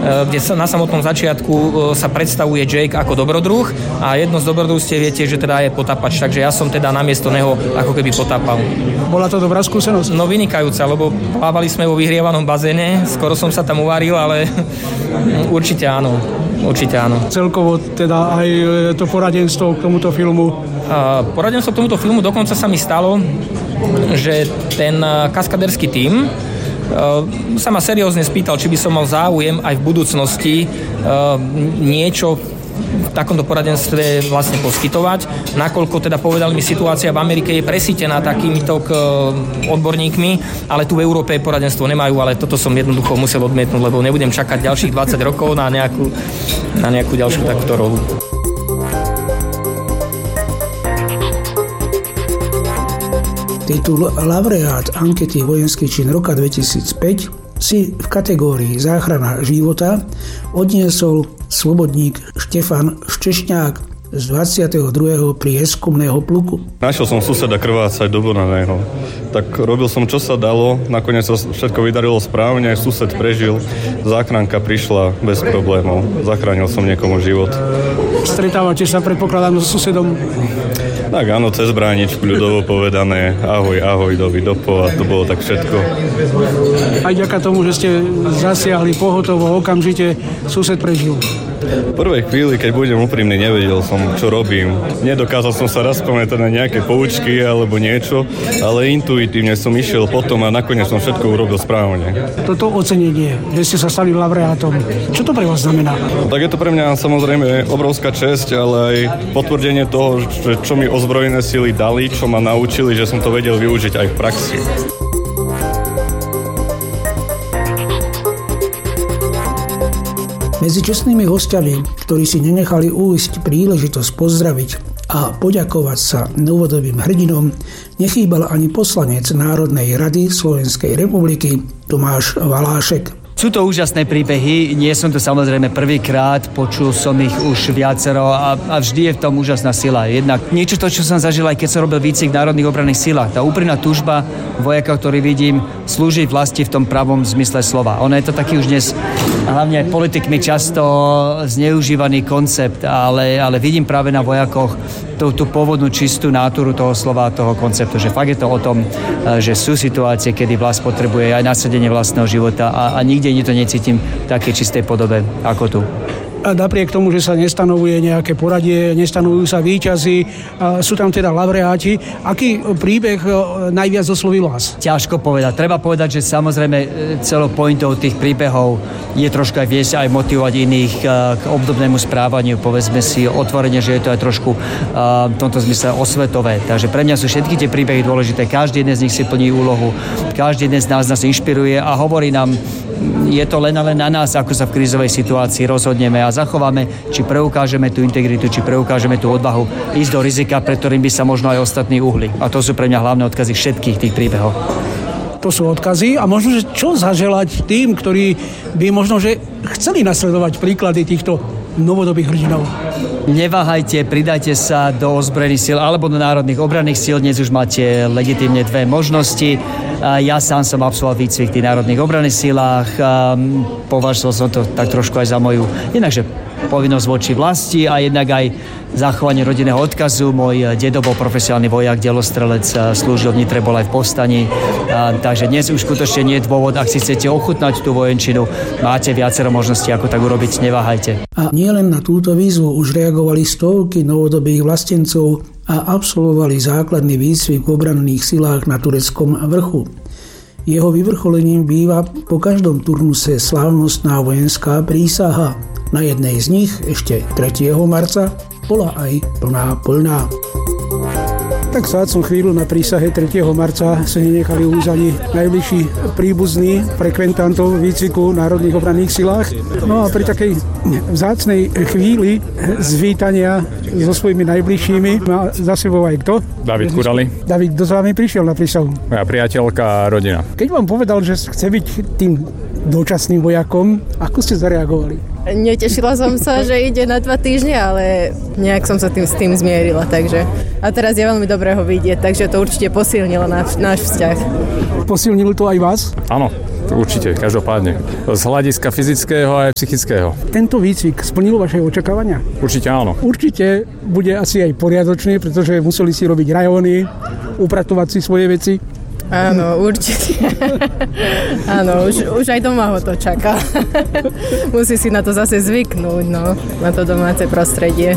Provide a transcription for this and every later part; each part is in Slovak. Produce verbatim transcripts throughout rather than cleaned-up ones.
kde sa na samotnom začiatku sa predstavuje Jake ako dobrodruh a jedno z dobrodruhstiev viete, že teda je potápač, takže ja som teda namiesto neho ako keby potápal. Bola to dobrá skúsenosť? No vynikajúca, lebo plávali sme vo vyhrievanom bazéne, skoro som sa tam uvaril, ale určite áno. Určite áno. Celkovo teda aj to poradenstvo k tomuto filmu? Uh, poradenstvo k tomuto filmu dokonca sa mi stalo, že ten kaskaderský tím uh, sa ma seriózne spýtal, či by som mal záujem aj v budúcnosti uh, niečo v takomto poradenstve vlastne poskytovať. Nakoľko teda povedali mi, situácia v Amerike je presýtená takýmito k, odborníkmi, ale tu v Európe poradenstvo nemajú, ale toto som jednoducho musel odmietnúť, lebo nebudem čakať ďalších dvadsať rokov na nejakú, na nejakú ďalšiu takúto rolu. Titul laureát ankety Vojenský čin roka dvetisícpäť si v kategórii záchrana života odniesol slobodník Štefan Štešňák z dvadsiateho druhého prieskumného pluku. Našiel som suseda krvácať do Bonaného. Tak robil som, čo sa dalo. Nakoniec sa všetko vydarilo správne. Sused prežil. Záchranka prišla bez problémov. Zachránil som niekomu život. Stretávate sa, predpokladám, so susedom? Tak áno, cez bráničku, ľudovo povedané. Ahoj, ahoj, dovi, dopo a to bolo tak všetko. Aj ďaká tomu, že ste zasiahli pohotovo, okamžite sused prežil. V prvej chvíli, keď budem úprimný, nevedel som, čo robím. Nedokázal som sa raz pamätať na nejaké poučky alebo niečo, ale intuitívne som išiel potom a nakoniec som všetko urobil správne. Toto ocenenie, že ste sa stali laureátom, čo to pre vás znamená? No, tak je to pre mňa samozrejme obrovská česť, ale aj potvrdenie toho, že čo mi ozbrojené sily dali, čo ma naučili, že som to vedel využiť aj v praxi. Medzi čestnými hostiami, ktorí si nenechali újsť príležitosť pozdraviť a poďakovať sa novodobým hrdinom, nechýbal ani poslanec Národnej rady Slovenskej republiky Tomáš Valášek. Sú to úžasné príbehy, nie som to samozrejme prvýkrát, počul som ich už viacero a, a vždy je v tom úžasná sila. Jednak niečo to, čo som zažil aj keď som robil výcvik v národných obranných silách. Tá úprimná túžba vojaka, ktorý vidím, slúžiť vlasti v tom pravom zmysle slova. Ono je to taký už dnes, hlavne aj politikmi často zneužívaný koncept, ale, ale vidím práve na vojakoch tú, tú pôvodnú čistú náturu toho slova, toho konceptu, že fakt je to o tom, že sú situácie, kedy vlast potrebuje aj nasadenie vlastného života a, a nikde nie to necítim v takej čistej podobe ako tu. A napriek tomu, že sa nestanovuje nejaké poradie, nestanovujú sa víťazi, sú tam teda laureáti. Aký príbeh najviac oslovil vás? Ťažko povedať. Treba povedať, že samozrejme celou pointou tých príbehov je trošku aj viesť, aj motivovať iných k obdobnému správaniu. Povedzme si otvorene, že je to aj trošku v tomto zmysle osvetové. Takže pre mňa sú všetky tie príbehy dôležité. Každý jeden z nich si plní úlohu. Každý jeden z nás nás inšpiruje a hovorí nám, je to len a len na nás, ako sa v krízovej situácii rozhodneme a zachováme, či preukážeme tú integritu, či preukážeme tú odvahu ísť do rizika, pre ktorým by sa možno aj ostatní uhli. A to sú pre mňa hlavné odkazy všetkých tých príbehov. To sú odkazy a možno, že čo zaželať tým, ktorí by možno, že chceli nasledovať príklady týchto novodobých hrdinov. Neváhajte, pridajte sa do ozbrojených síl alebo do národných obranných síl. Dnes už máte legitímne dve možnosti. Ja sám som absolvoval výcvik v tých národných obranných sílach. Považoval som to tak trošku aj za moju jednakže povinnosť voči vlasti a jednak aj zachovanie rodinného odkazu. Môj dedo bol profesionálny vojak, delostrelec, slúžil v Nitre, bol aj v povstaní. Takže dnes už skutočne nie je dôvod, ak si chcete ochutnať tú vojenčinu, máte viacero možností, ako tak urobiť, neváhajte. A nielen na túto výzvu už reagovali stovky novodobých vlastencov a absolvovali základný výcvik v obranných silách na tureckom vrchu. Jeho vyvrcholením býva po každom turnuse slávnostná vojenská prísaha. Na jednej z nich ešte tretieho marca bola aj plná plná. Tak vzácnu chvíľu na prísahe tretieho marca sa nenechali už ani najbližší príbuzní frekventantov výcviku v národných obranných silách. No a pri takej vzácnej chvíli zvítania so svojimi najbližšími má za sebou aj kto? David Kurali. David, kto za vami prišiel na prísahu? Moja priateľka a rodina. Keď vám povedal, že chce byť tým dočasným vojakom, ako ste zareagovali? Netešila som sa, že ide na dva týždne, ale nejak som sa tým, s tým zmierila, takže. A teraz je veľmi dobré ho vidieť, takže to určite posilnilo náš, náš vzťah. Posilnilo to aj vás? Áno, Určite, každopádne. Z hľadiska fyzického a aj psychického. Tento výcvik splnil vaše očakávania? Určite áno. Určite bude asi aj poriadočný, pretože museli si robiť rajóny, upratovať si svoje veci. Áno, určite. Áno, už, už aj doma ho to čaká. Musí si na to zase zvyknúť, no, na to domáce prostredie.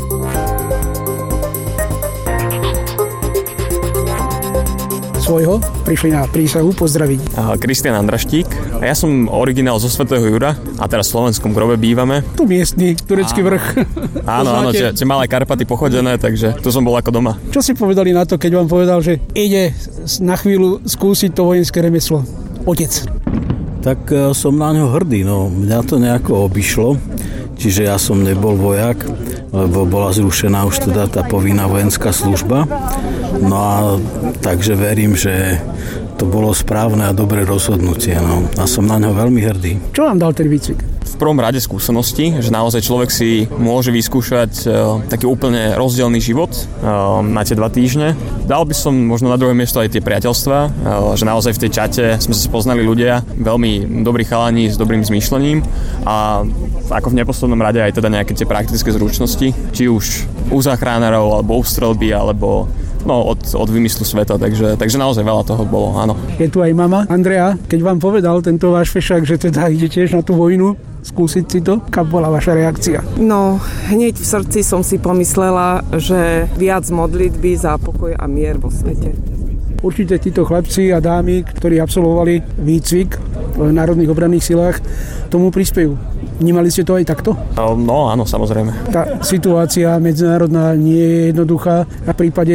Svojho prišli na prísahu pozdraviť. Kristián Andraštík. A ja som originál zo Svätého Jura a teraz v Slovenskom Grobe bývame. Tu miestny turecký áno. vrch. Áno, áno, tie, tie malé Karpaty pochodené, takže tu som bol ako doma. Čo si povedali na to, keď vám povedal, že ide na chvíľu skúsiť to vojenské remeslo? Otec. Tak som na ňo hrdý, no mňa to nejako obišlo, čiže ja som nebol vojak, lebo bola zrušená už teda tá povinná vojenská služba. No a takže verím, že to bolo správne a dobré rozhodnutie. No. A som na ňo veľmi hrdý. Čo vám dal ten výcvik? V prvom rade skúsenosti, že naozaj človek si môže vyskúšať uh, taký úplne rozdielný život uh, na tie dva týždne. Dal by som možno na druhé miesto aj tie priateľstvá, uh, že naozaj v tej čate sme sa spoznali ľudia, veľmi dobrí chalani s dobrým zmýšľaním a ako v neposlednom rade aj teda nejaké tie praktické zručnosti, či už u záchranárov, alebo u strelby, alebo no, od, od vymyslu sveta, takže, takže naozaj veľa toho bolo, áno. Je tu aj mama Andrea, keď vám povedal tento váš fešák, že teda ide tiež na tú vojnu, skúsiť si to, aká bola vaša reakcia? No, hneď v srdci som si pomyslela, že viac modlitby za pokoj a mier vo svete. Určite títo chlapci a dámy, ktorí absolvovali výcvik v Národných obranných silách, tomu prispejú. Vnímali ste to aj takto? No áno, samozrejme. Tá situácia medzinárodná nie je jednoduchá. A v prípade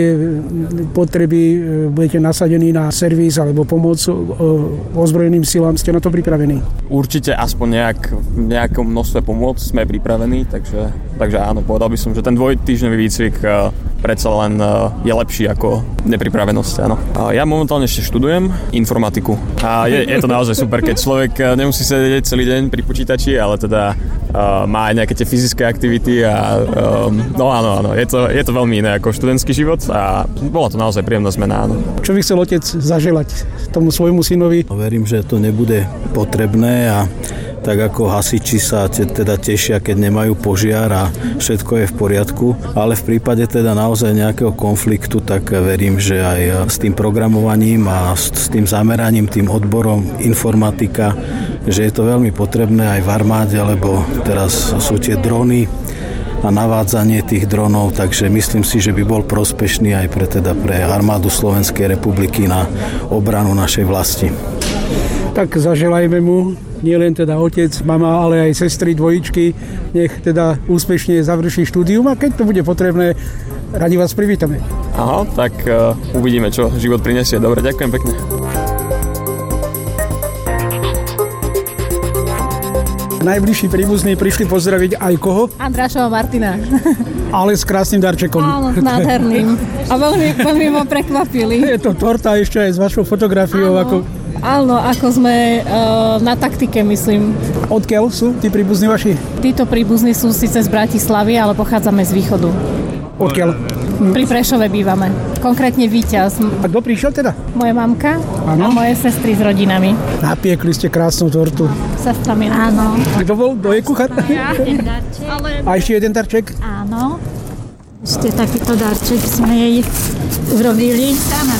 potreby budete nasadení na servis alebo pomoc ozbrojeným silám. Ste na to pripravení? Určite aspoň nejak, v nejakom množstve pomôcť sme pripravení, takže, takže áno, povedal by som, že ten dvojtýždňový výcvik predsa len je lepší ako nepripravenosť, áno. Ja momentálne ešte študujem informatiku a je, je to naozaj super, keď človek nemusí sedieť celý deň pri počítači, ale teda uh, má aj nejaké tie fyzické aktivity a um, no áno, áno, je to, je to veľmi iné ako študentský život a bola to naozaj príjemná zmena, áno. Čo by chcel otec zaželať tomu svojmu synovi? Verím, že to nebude potrebné a tak ako hasiči sa teda tešia, keď nemajú požiar a všetko je v poriadku, ale v prípade teda naozaj nejakého konfliktu, tak verím, že aj s tým programovaním a s tým zameraním, tým odborom informatika, že je to veľmi potrebné aj v armáde, lebo teraz sú tie drony a navádzanie tých dronov, takže myslím si, že by bol prospešný aj pre, teda pre armádu Slovenskej republiky na obranu našej vlasti. Tak zaželajme mu, nie len teda otec, mama, ale aj sestry, dvojičky, nech teda úspešne završí štúdium a keď to bude potrebné, radi vás privítame. Aha, tak uh, uvidíme, čo život prinesie. Dobre, ďakujem pekne. Najbližší príbuzní prišli pozdraviť aj koho? Andrášova Martina. Ale s krásnym darčekom. Áno, s nádherným. A veľmi, veľmi ma prekvapili. Je to torta ešte aj s vašou fotografiou. Áno, ako... áno, ako sme uh, na taktike, myslím. Odkiaľ sú tí príbuzní vaši? Títo príbuzní sú síce z Bratislavy, ale pochádzame z východu. Odkiaľ? Pri Prešove bývame. Konkrétne Víťaz. A kto prišiel teda? Moja mamka ano. A moje sestry s rodinami. Napiekli ste krásnu tortu. Sestra mi. Áno. Kto bol? Kto je kuchár? Ja. A ešte jeden darček? Áno. Ešte takýto darček sme jej urobili.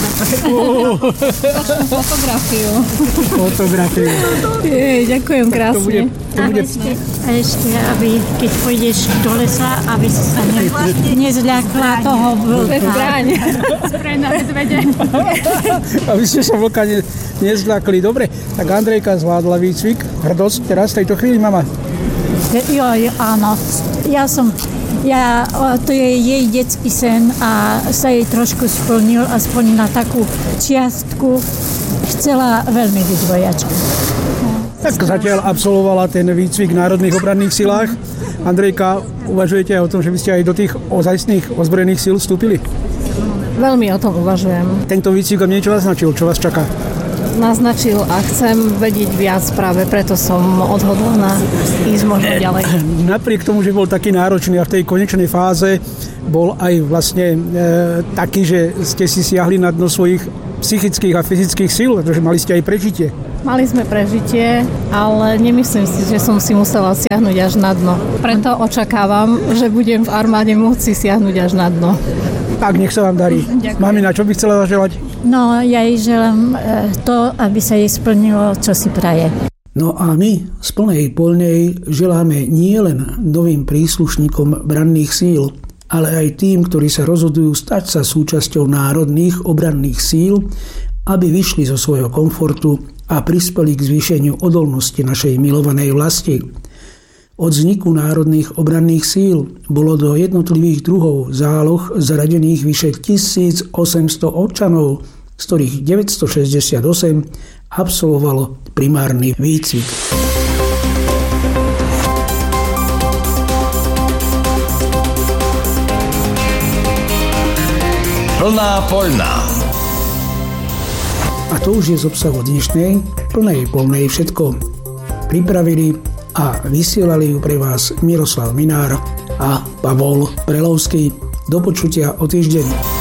Fotografiu. Fotografiu. Jej, ďakujem krásne. To bude, to bude... A, ešte, a ešte, aby keď pôjdeš do lesa, aby si sa ne, nezľakla toho vlka. Zbraň. Zbraň na medvede. Aby ste sa vlka ne, nezľakli. Dobre, tak Andrejka zvládla výcvik. Hrdosť teraz v tejto chvíli, mama? Jo, jo, áno. Ja som... Ja, to je jej detský sen a sa jej trošku splnil, aspoň na takú čiastku. Chcela veľmi byť vojačka. Tak zatiaľ absolvovala ten výcvik v Národných obranných silách. Andrejka, uvažujete aj o tom, že by ste aj do tých ozajstných ozbrojených síl vstúpili? Veľmi o tom uvažujem. Tento výcvik vám niečo naznačil? Čo vás čaká? Naznačil a chcem vedieť viac, práve preto som odhodlaná ísť možno ďalej. Napriek tomu, že bol taký náročný a v tej konečnej fáze bol aj vlastne e, taký, že ste si siahli na dno svojich psychických a fyzických síl, pretože mali ste aj prežitie. Mali sme prežitie, ale nemyslím si, že som si musela siahnuť až na dno. Preto očakávam, že budem v armáde môcť siahnuť až na dno. Tak, nech sa vám darí. Ďakujem. Mamina, čo by chcela zaželať? No, ja jej želám to, aby sa jej splnilo, čo si praje. No a my z plnej poľnej želáme nielen novým príslušníkom branných síl, ale aj tým, ktorí sa rozhodujú stať sa súčasťou národných obranných síl, aby vyšli zo svojho komfortu a prispeli k zvýšeniu odolnosti našej milovanej vlasti. Od vzniku národných obranných síl bolo do jednotlivých druhov záloh zaradených vyše tisícosemsto občanov, z ktorých deväťstošesťdesiatosem absolvovalo primárny výcvik. Plná poľná. A to už je z obsahu dnešnej plnej poľnej všetko. Pripravili a vysielali ju pre vás Miroslav Minár a Pavol Prelovský. Do počutia o týždeň.